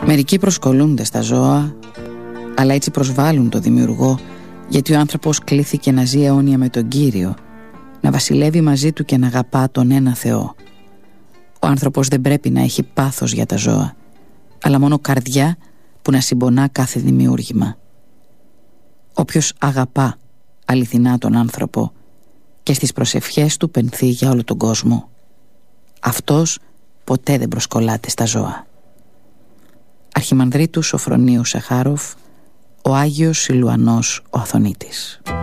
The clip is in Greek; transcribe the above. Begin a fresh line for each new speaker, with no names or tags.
Μερικοί προσκολούνται στα ζώα, αλλά έτσι προσβάλλουν το δημιουργό, γιατί ο άνθρωπος κλήθηκε να ζει αιώνια με τον Κύριο, να βασιλεύει μαζί του και να αγαπά τον ένα Θεό. Ο άνθρωπος δεν πρέπει να έχει πάθος για τα ζώα, αλλά μόνο καρδιά που να συμπονά κάθε δημιούργημα. Όποιος αγαπά αληθινά τον άνθρωπο και στις προσευχές του πενθεί για όλο τον κόσμο, αυτός ποτέ δεν προσκολάται στα ζώα. Αρχιμανδρίτου Σοφρονίου Σαχάροφ, ο Άγιος Σιλουανός ο Αθωνίτης.